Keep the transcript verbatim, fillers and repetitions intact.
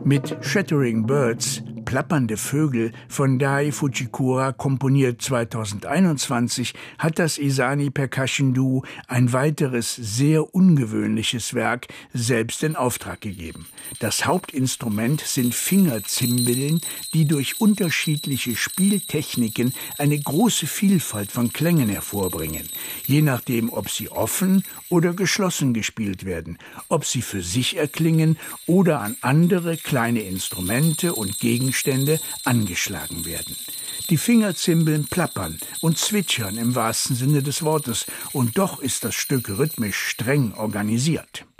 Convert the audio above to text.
Mit Chattering Birds, plappernde Vögel, von Dai Fujikura, komponiert zweitausendeinundzwanzig, hat das Esani Percussion Duo ein weiteres, sehr ungewöhnliches Werk selbst in Auftrag gegeben. Das Hauptinstrument sind Fingerzimbeln, die durch unterschiedliche Spieltechniken eine große Vielfalt von Klängen hervorbringen, je nachdem, ob sie offen oder geschlossen gespielt werden, ob sie für sich erklingen oder an andere kleine Instrumente und Gegenstände angeschlagen werden. Die Fingerzimbeln plappern und zwitschern im wahrsten Sinne des Wortes, und doch ist das Stück rhythmisch streng organisiert.